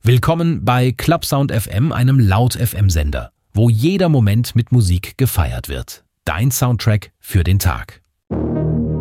Willkommen bei Clubsound FM, einem Laut-FM-Sender, wo jeder Moment mit Musik gefeiert wird. Dein Soundtrack für den Tag.